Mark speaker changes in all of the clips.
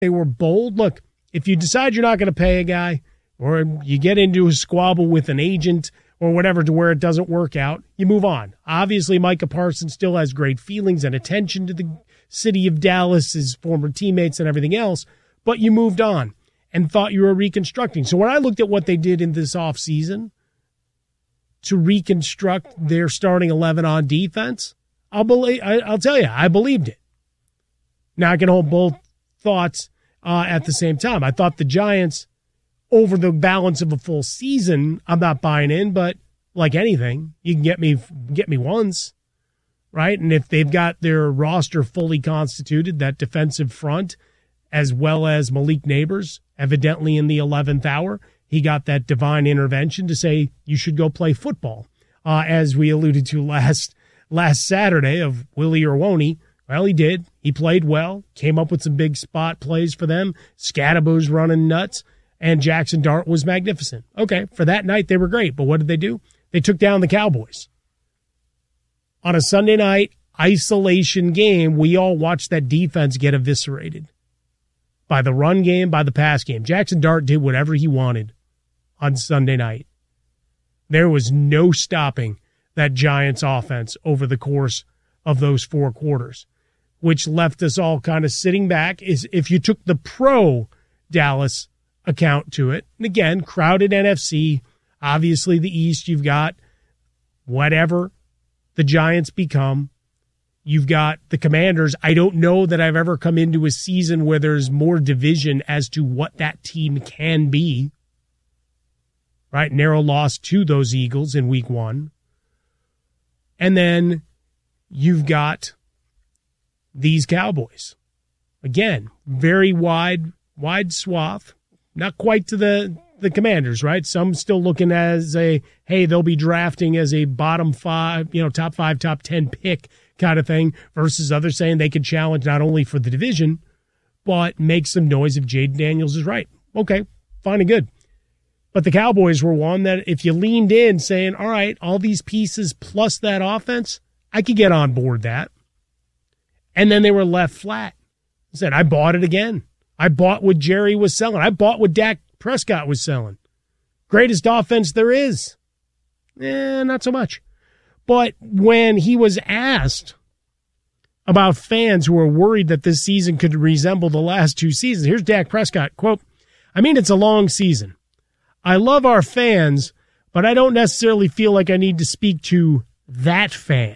Speaker 1: They were bold. Look, if you decide you're not going to pay a guy, or you get into a squabble with an agent or whatever to where it doesn't work out, you move on. Obviously, Micah Parsons still has great feelings and attention to the city of Dallas, his former teammates and everything else, but you moved on and thought you were reconstructing. So when I looked at what they did in this offseason to reconstruct their starting 11 on defense, I'll tell you, I believed it. Now I can hold both thoughts at the same time. I thought the Giants, over the balance of a full season, I'm not buying in, but like anything, you can get me once, right? And if they've got their roster fully constituted, that defensive front, as well as Malik Neighbors, evidently in the 11th hour, he got that divine intervention to say you should go play football, as we alluded to last Saturday of Willie or won't he? Well, he did. He played well, came up with some big spot plays for them. Scadaboo's running nuts. And Jackson Dart was magnificent. Okay, for that night, they were great. But what did they do? They took down the Cowboys. On a Sunday night isolation game, we all watched that defense get eviscerated by the run game, by the pass game. Jackson Dart did whatever he wanted on Sunday night. There was no stopping that Giants offense over the course of those 4 quarters, which left us all kind of sitting back. Is if you took the pro Dallas account to it. And again, crowded NFC. Obviously, the East, you've got whatever the Giants become. You've got the Commanders. I don't know that I've ever come into a season where there's more division as to what that team can be. Right? Narrow loss to those Eagles in week 1. And then you've got these Cowboys. Again, very wide swath. Not quite to the Commanders, right? Some still looking as hey, they'll be drafting as a bottom 5, top 5, top 10 pick kind of thing, versus others saying they could challenge not only for the division, but make some noise if Jaden Daniels is right. Okay, fine and good. But the Cowboys were one that if you leaned in saying, all right, all these pieces plus that offense, I could get on board that. And then they were left flat. I said, I bought it again. I bought what Jerry was selling. I bought what Dak Prescott was selling. Greatest offense there is. Not so much. But when he was asked about fans who are worried that this season could resemble the last 2 seasons, here's Dak Prescott, quote, I mean, it's a long season. I love our fans, but I don't necessarily feel like I need to speak to that fan.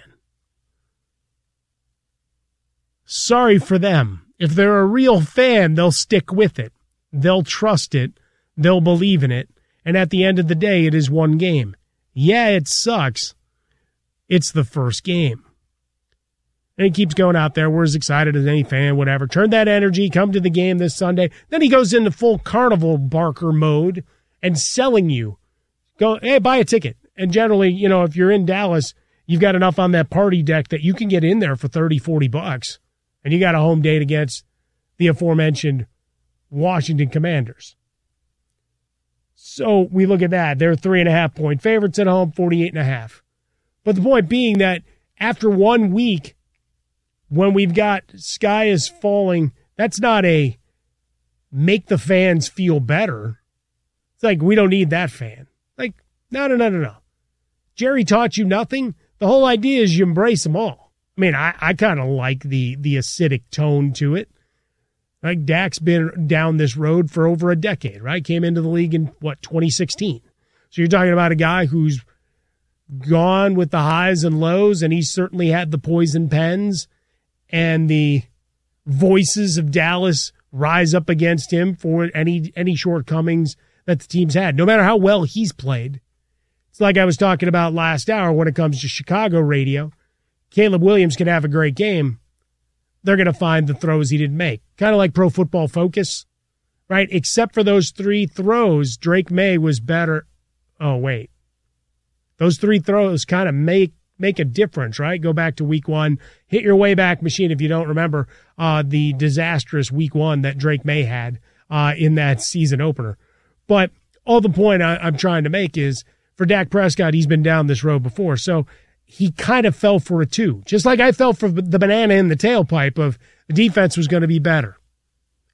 Speaker 1: Sorry for them. If they're a real fan, they'll stick with it. They'll trust it. They'll believe in it. And at the end of the day, it is one game. Yeah, it sucks. It's the first game. And he keeps going out there. We're as excited as any fan, whatever. Turn that energy. Come to the game this Sunday. Then he goes into full carnival barker mode and selling you. Go, hey, buy a ticket. And generally, if you're in Dallas, you've got enough on that party deck that you can get in there for $30, $40. And you got a home date against the aforementioned Washington Commanders. So we look at that. They're 3.5-point favorites at home, 48.5. But the point being that after 1 week, when we've got sky is falling, that's not a make the fans feel better. It's like, we don't need that fan. Like, no. Jerry taught you nothing. The whole idea is you embrace them all. I mean, I kind of like the acidic tone to it. Like, Dak's been down this road for over a decade, right? Came into the league in, 2016. So you're talking about a guy who's gone with the highs and lows, and he's certainly had the poison pens and the voices of Dallas rise up against him for any shortcomings that the team's had, no matter how well he's played. It's like I was talking about last hour when it comes to Chicago radio. Caleb Williams can have a great game. They're going to find the throws he didn't make. Kind of like Pro Football Focus, right? Except for those 3 throws, Drake May was better. Oh, wait. Those 3 throws kind of make a difference, right? Go back to week 1. Hit your Wayback Machine if you don't remember the disastrous week 1 that Drake May had in that season opener. But all the point I'm trying to make is for Dak Prescott, he's been down this road before. So he kind of fell for it too. Just like I fell for the banana in the tailpipe of the defense was going to be better.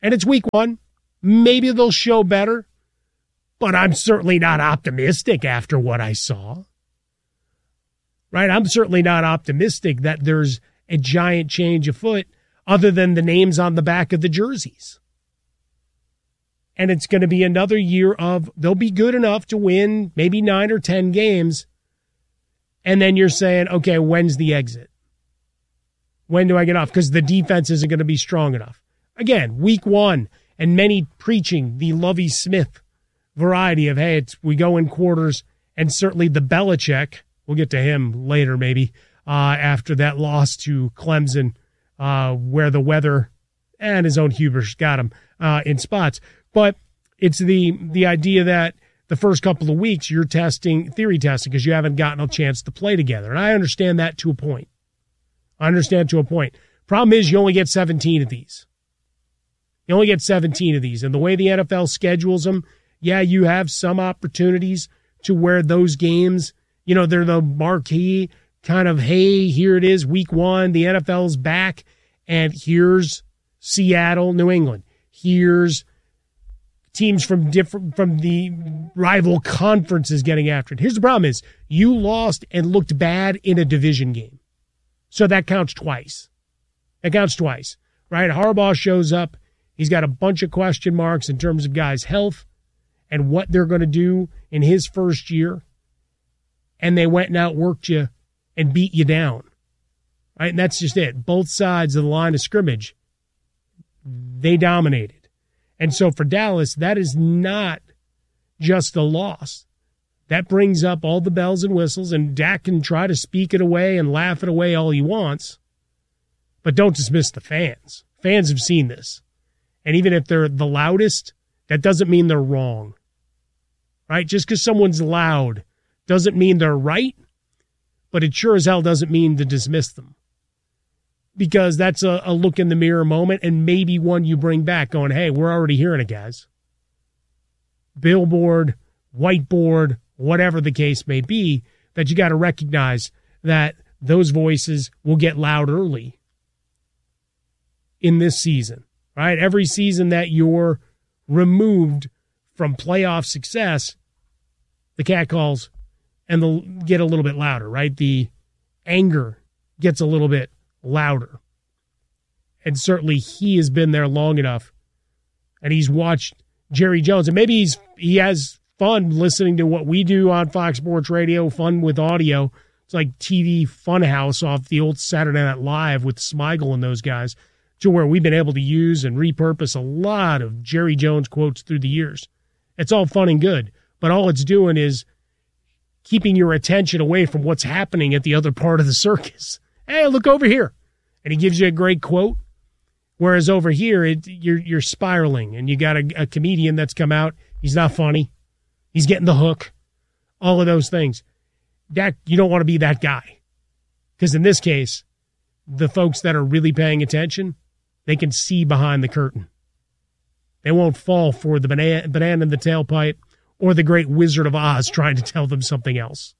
Speaker 1: And it's week 1. Maybe they'll show better, but I'm certainly not optimistic after what I saw. Right? I'm certainly not optimistic that there's a giant change afoot other than the names on the back of the jerseys. And it's going to be another year of they'll be good enough to win maybe 9 or 10 games. And then you're saying, okay, when's the exit? When do I get off? Because the defense isn't going to be strong enough. Again, week 1, and many preaching the Lovie Smith variety of, hey, we go in quarters, and certainly the Belichick, we'll get to him later maybe, after that loss to Clemson, where the weather and his own hubris got him in spots. But it's the idea that the first couple of weeks you're theory testing, because you haven't gotten a chance to play together. And I understand that to a point. Problem is you only get 17 of these. And the way the NFL schedules them, yeah, you have some opportunities to where those games, they're the marquee kind of, hey, here it is, week 1, the NFL's back, and here's Seattle, New England. Here's teams from the rival conferences getting after it. Here's the problem is you lost and looked bad in a division game. So that counts twice. Right? Harbaugh shows up. He's got a bunch of question marks in terms of guys' health and what they're going to do in his first year. And they went and outworked you and beat you down. Right? And that's just it. Both sides of the line of scrimmage, they dominated. And so for Dallas, that is not just a loss. That brings up all the bells and whistles, and Dak can try to speak it away and laugh it away all he wants. But don't dismiss the fans. Fans have seen this. And even if they're the loudest, that doesn't mean they're wrong. Right? Just because someone's loud doesn't mean they're right, but it sure as hell doesn't mean to dismiss them. Because that's a look in the mirror moment, and maybe one you bring back going, hey, we're already hearing it, guys. Billboard, whiteboard, whatever the case may be, that you got to recognize that those voices will get loud early in this season, right? Every season that you're removed from playoff success, the catcalls and they'll get a little bit louder, right? The anger gets a little bit louder. And certainly he has been there long enough, and he's watched Jerry Jones, and maybe he has fun listening to what we do on Fox Sports Radio, fun with audio. It's like TV Funhouse off the old Saturday Night Live with Smigel and those guys, to where we've been able to use and repurpose a lot of Jerry Jones quotes through the years. It's all fun and good, but all it's doing is keeping your attention away from what's happening at the other part of the circus. Hey, look over here. And he gives you a great quote. Whereas over here, you're spiraling, and you got a comedian that's come out. He's not funny. He's getting the hook. All of those things. Dak, you don't want to be that guy. Because in this case, the folks that are really paying attention, they can see behind the curtain. They won't fall for the banana in the tailpipe or the great Wizard of Oz trying to tell them something else.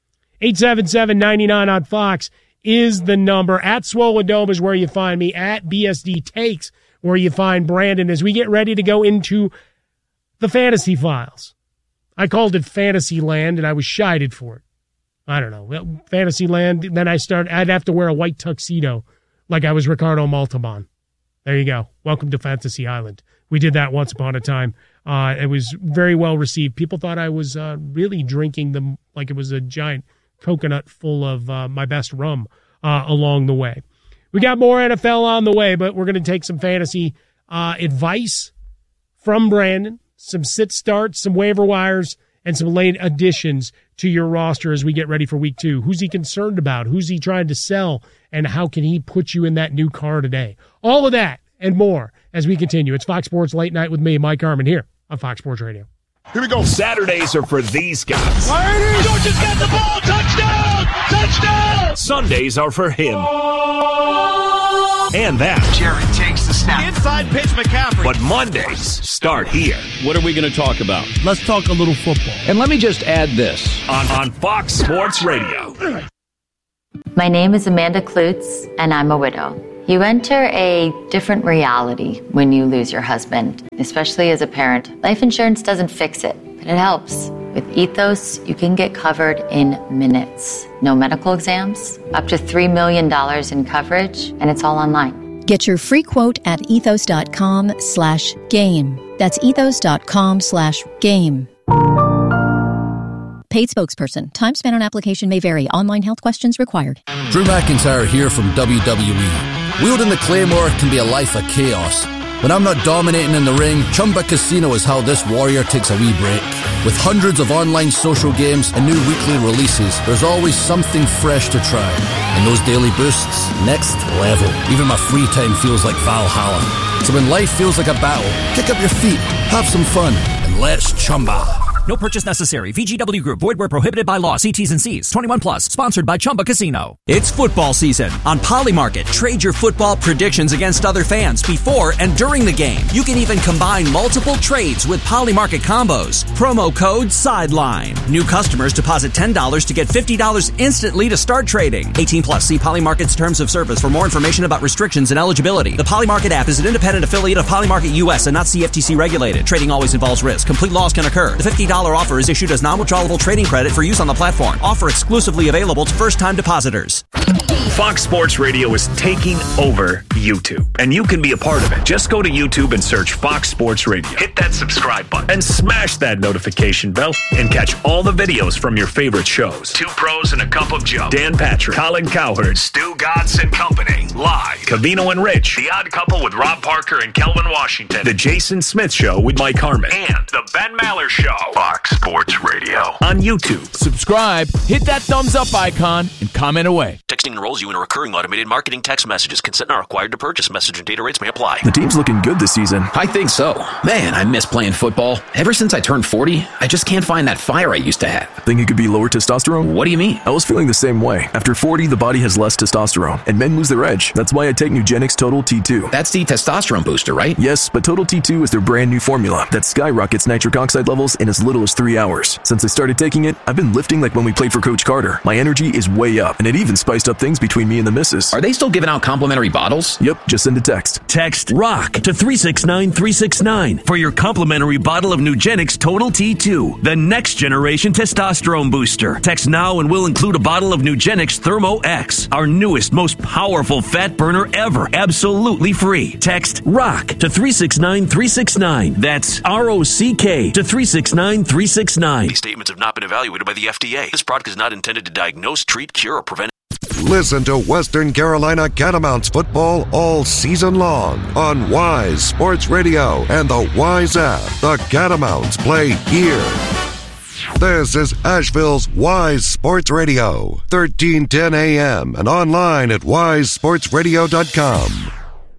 Speaker 1: 877-99 on Fox is the number. At Swollen Dome is where you find me. At BSD Takes where you find Brandon as we get ready to go into the Fantasy Files. I called it Fantasyland, and I was chided for it. I don't know. Fantasyland, then I'd have to wear a white tuxedo like I was Ricardo Montalban. There you go. Welcome to Fantasy Island. We did that once upon a time. It was very well received. People thought I was really drinking them like it was a giant coconut full of my best rum along the way. We got more NFL on the way, but we're going to take some fantasy advice from Brandon, some sit starts, some waiver wires, and some late additions to your roster as we get ready for week 2. Who's he concerned about? Who's he trying to sell? And how can he put you in that new car today? All of that and more as we continue. It's Fox Sports Late Night with me, Mike Harmon, here on Fox Sports Radio.
Speaker 2: Here we go. Saturdays are for these guys.
Speaker 3: Georgia's got the ball. Touchdown! Touchdown!
Speaker 2: Sundays are for him. And that.
Speaker 3: Jared takes the snap. Inside pitch, McCaffrey.
Speaker 2: But Mondays start here.
Speaker 4: What are we going to talk about?
Speaker 1: Let's talk a little football.
Speaker 4: And let me just add this.
Speaker 2: On Fox Sports Radio.
Speaker 5: My name is Amanda Klutz, and I'm a widow. You enter a different reality when you lose your husband, especially as a parent. Life insurance doesn't fix it, but it helps. With Ethos, you can get covered in minutes. No medical exams, up to $3 million in coverage, and it's all online.
Speaker 6: Get your free quote at ethos.com/game. That's ethos.com/game. Paid spokesperson. Time spent on application may vary. Online health questions required.
Speaker 7: Drew McIntyre here from WWE. Wielding the Claymore can be a life of chaos. When I'm not dominating in the ring, Chumba Casino is how this warrior takes a wee break. With hundreds of online social games and new weekly releases, there's always something fresh to try. And those daily boosts, next level. Even my free time feels like Valhalla. So when life feels like a battle, kick up your feet, have some fun, and let's Chumba.
Speaker 8: No purchase necessary. VGW Group. Void where prohibited by law. See T's and C's. 21 plus. Sponsored by Chumba Casino. It's football season. On Polymarket, trade your football predictions against other fans before and during the game. You can even combine multiple trades with Polymarket combos. Promo code SIDELINE. New customers deposit $10 to get $50 instantly to start trading. 18 plus. See Polymarket's terms of service for more information about restrictions and eligibility. The Polymarket app is an independent affiliate of Polymarket US and not CFTC regulated. Trading always involves risk. Complete loss can occur. The $50 offer is issued as non-withdrawable trading credit for use on the platform. Offer exclusively available to first-time depositors.
Speaker 2: Fox Sports Radio is taking over YouTube, and you can be a part of it. Just go to YouTube and search Fox Sports Radio. Hit that subscribe button and smash that notification bell and catch all the videos from your favorite shows. Two Pros and a Cup of Joe, Dan Patrick, Colin Cowherd, Stu Godson and Company, live. Covino and Rich, The Odd Couple with Rob Parker and Kelvin Washington, The Jason Smith Show with Mike Harmon, and The Ben Maller Show. Fox Sports Radio on YouTube.
Speaker 9: Subscribe, hit that thumbs up icon, and comment away.
Speaker 10: Texting enrolls you in a recurring automated marketing text messages. Consent not required to purchase. Message and data rates may apply.
Speaker 11: The team's looking good this season.
Speaker 12: I think so. Man, I miss playing football. Ever since I turned 40, I just can't find that fire I used to have.
Speaker 11: Think it could be lower testosterone?
Speaker 12: What do you mean?
Speaker 11: I was feeling the same way. After 40, the body has less testosterone, and men lose their edge. That's why I take Nugenix Total T2.
Speaker 12: That's the testosterone booster, right?
Speaker 11: Yes, but Total T2 is their brand new formula that skyrockets nitric oxide levels in as little as 3 hours. Since I started taking it, I've been lifting like when we played for Coach Carter. My energy is way up, and it even spiced up things between me and the missus.
Speaker 12: Are they still giving out complimentary bottles?
Speaker 11: Yep, just send a text.
Speaker 13: Text ROCK to 369-369 for your complimentary bottle of Nugenix Total T2, the next generation testosterone booster. Text now and we'll include a bottle of Nugenix Thermo X, our newest, most powerful fat burner ever, absolutely free. Text ROCK to 369-369. That's ROCK to 369-369.
Speaker 10: These statements have not been evaluated by the FDA. This product is not intended to diagnose, treat, cure, or prevent.
Speaker 14: Listen to Western Carolina Catamounts football all season long on Wise Sports Radio and the Wise app. The Catamounts play here. This is Asheville's Wise Sports Radio, 1310 AM and online at wisesportsradio.com.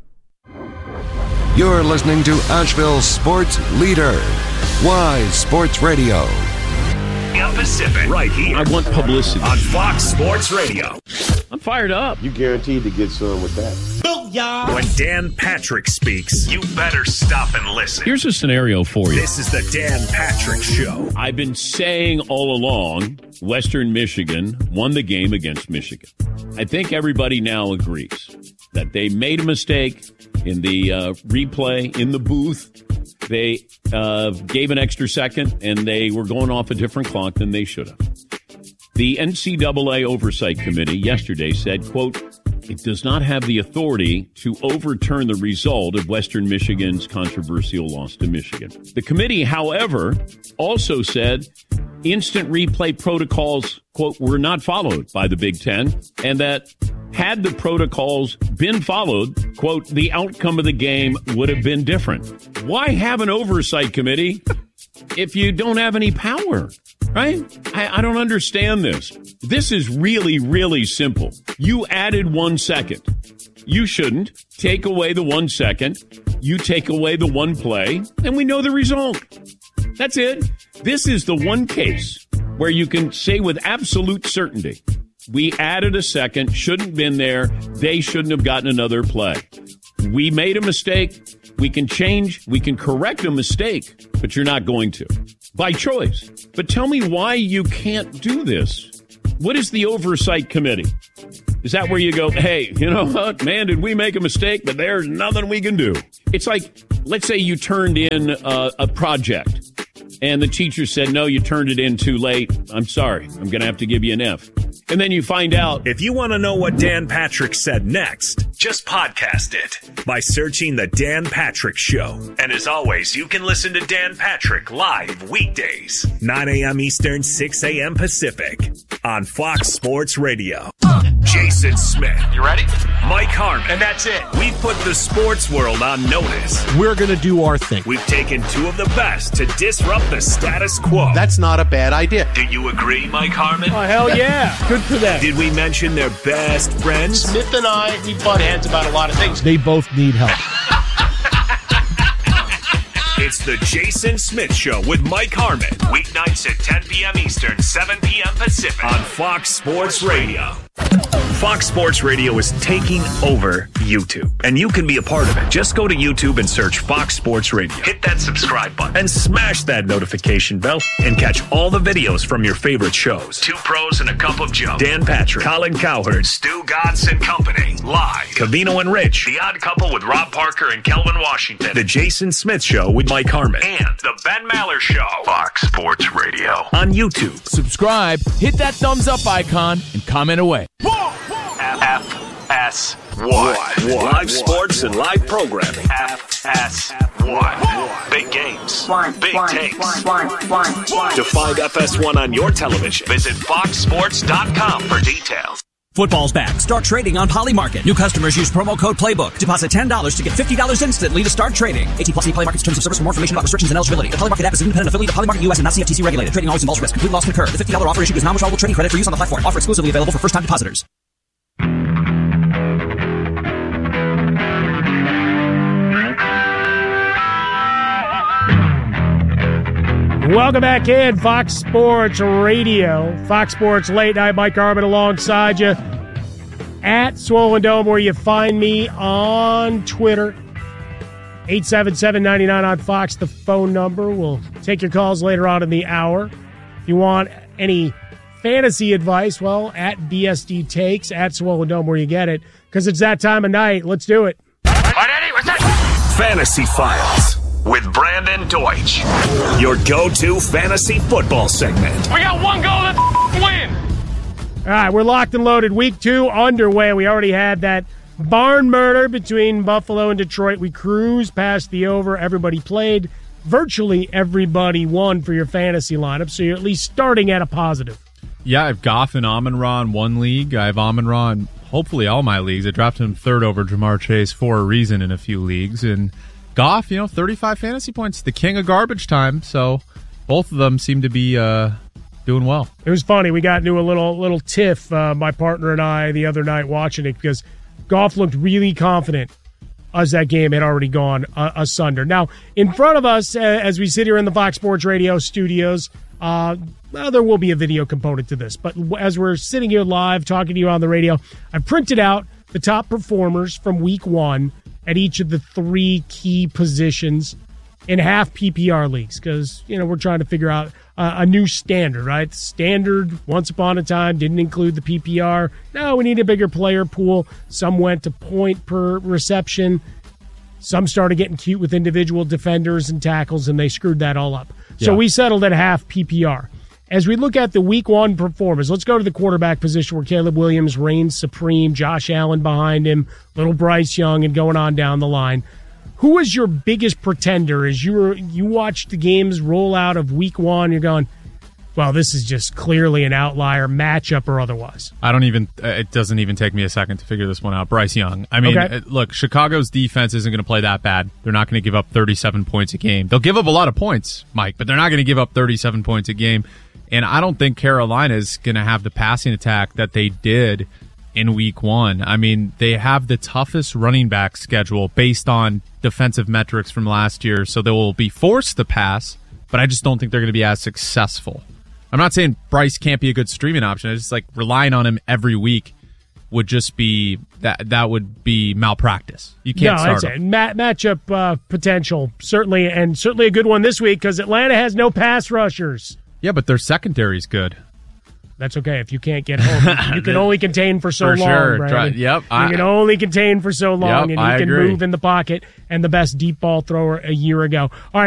Speaker 14: You're listening to Asheville's sports leader, Wise Sports Radio.
Speaker 2: Pacific, right here.
Speaker 4: I want publicity
Speaker 2: on Fox Sports Radio.
Speaker 4: I'm fired up.
Speaker 15: You guaranteed to get some with that.
Speaker 2: Booyah! When Dan Patrick speaks, you better stop and listen.
Speaker 4: Here's a scenario for you.
Speaker 2: This is the Dan Patrick Show.
Speaker 4: I've been saying all along, Western Michigan won the game against Michigan. I think everybody now agrees that they made a mistake in the replay in the booth. They gave an extra second, and they were going off a different clock than they should have. The NCAA Oversight Committee yesterday said, quote, it does not have the authority to overturn the result of Western Michigan's controversial loss to Michigan. The committee, however, also said instant replay protocols, quote, were not followed by the Big Ten, and that had the protocols been followed, quote, the outcome of the game would have been different. Why have an oversight committee if you don't have any power, right? I don't understand this. This is really, really simple. You added 1 second. You shouldn't. Take away the 1 second. You take away the one play, and we know the result. That's it. This is the one case where you can say with absolute certainty, we added a second, shouldn't have been there, they shouldn't have gotten another play. We made a mistake, we can change, we can correct a mistake, but you're not going to. By choice. But tell me why you can't do this. What is the oversight committee? Is that where you go, hey, you know what, man, did we make a mistake, but there's nothing we can do? It's like, let's say you turned in a project, and the teacher said, no, you turned it in too late. I'm sorry. I'm going to have to give you an F. And then you find out.
Speaker 2: If you want to know what Dan Patrick said next, just podcast it by searching The Dan Patrick Show. And as always, you can listen to Dan Patrick live weekdays, 9 a.m. Eastern, 6 a.m. Pacific on Fox Sports Radio. Jason Smith.
Speaker 10: You ready?
Speaker 2: Mike Harmon.
Speaker 3: And that's it.
Speaker 2: We put the sports world on notice.
Speaker 16: We're going to do our thing.
Speaker 2: We've taken two of the best to disrupt the status quo.
Speaker 16: That's not a bad idea.
Speaker 2: Do you agree, Mike Harmon?
Speaker 1: Oh, hell yeah. Good for them.
Speaker 2: Did we mention their best friends?
Speaker 3: Smith and I, we butt heads about a lot of things.
Speaker 16: They both need help.
Speaker 2: It's the Jason Smith Show with Mike Harmon. Weeknights at 10 p.m. Eastern, 7 p.m. Pacific on Fox Sports Radio. Fox Sports Radio is taking over YouTube, and you can be a part of it. Just go to YouTube and search Fox Sports Radio. Hit that subscribe button and smash that notification bell and catch all the videos from your favorite shows. Two Pros and a Cup of Joe. Dan Patrick, Colin Cowherd, Stu Godson Company. Live. Cavino and Rich. The Odd Couple with Rob Parker and Kelvin Washington. The Jason Smith Show with Mike Harmon. And The Ben Maller Show. Fox Sports Radio. On YouTube.
Speaker 9: Subscribe, hit that thumbs up icon, and comment away.
Speaker 2: FS1. Live sports and live programming. FS1. Big games. Big takes. To find FS1 on your television, visit foxsports.com for details.
Speaker 8: Football's back. Start trading on Polymarket. New customers use promo code PLAYBOOK. Deposit $10 to get $50 instantly to start trading. 18+ Polymarket's terms of service. For more information about restrictions and eligibility. The Polymarket app is an independent affiliate of Polymarket US and not CFTC regulated. Trading always involves risk. Complete loss concurred. The $50 offer issued is non-withdrawable trading credit for use on the platform. Offer exclusively available for first-time depositors.
Speaker 1: Welcome back in, Fox Sports Radio. Fox Sports Late Night, Mike Harmon alongside you at Swollen Dome, where you find me on Twitter. 877-99 on Fox, the phone number. We'll take your calls later on in the hour. If you want any fantasy advice, well, at BSD Takes, at Swollen Dome, where you get it, because it's that time of night. Let's do it.
Speaker 2: Fantasy Files with Brandon Deutsch, your go-to fantasy football segment.
Speaker 3: We got one goal to win.
Speaker 1: All right, we're locked and loaded. Week 2 underway. We already had that barn murder between Buffalo and Detroit. We cruised past the over. Everybody played. Virtually everybody won for your fantasy lineup, so you're at least starting at a positive.
Speaker 17: Yeah, I have Goff and Amon-Ra in one league. I have Amon-Ra in hopefully all my leagues. I drafted him third over Jamar Chase for a reason in a few leagues. And Goff, 35 fantasy points, the king of garbage time. So both of them seem to be doing well.
Speaker 1: It was funny. We got into a little tiff, my partner and I, the other night watching it, because Goff looked really confident as that game had already gone asunder. Now, in front of us, as we sit here in the Fox Sports Radio studios, there will be a video component to this. But as we're sitting here live talking to you on the radio, I printed out the top performers from Week 1 at each of the 3 key positions in half PPR leagues, because we're trying to figure out a new standard, right? Standard once upon a time didn't include the PPR. Now we need a bigger player pool. Some went to point per reception. Some started getting cute with individual defenders and tackles, and they screwed that all up. Yeah. So we settled at half PPR. As we look at the Week 1 performers, let's go to the quarterback position where Caleb Williams reigns supreme, Josh Allen behind him, little Bryce Young, and going on down the line. Who was your biggest pretender as you watched the games roll out of Week 1? You're going, well, this is just clearly an outlier matchup or otherwise.
Speaker 17: It doesn't even take me a second to figure this one out. Bryce Young. I mean, okay. Look, Chicago's defense isn't going to play that bad. They're not going to give up 37 points a game. They'll give up a lot of points, Mike, but they're not going to give up 37 points a game. And I don't think Carolina's going to have the passing attack that they did in Week 1. I mean, they have the toughest running back schedule based on defensive metrics from last year, so they will be forced to pass, but I just don't think they're going to be as successful. I'm not saying Bryce can't be a good streaming option. I just relying on him every week would just be that would be malpractice. You can't start him.
Speaker 1: Matchup potential, certainly, and certainly a good one this week because Atlanta has no pass rushers.
Speaker 17: Yeah, but their secondary is good.
Speaker 1: That's okay. If you can't get home, you can only contain for so long,
Speaker 17: sure.
Speaker 1: Brandon.
Speaker 17: Yep.
Speaker 1: You can only contain for so long, and you can
Speaker 17: agree.
Speaker 1: move in the pocket, and the best deep ball thrower a year ago. All right.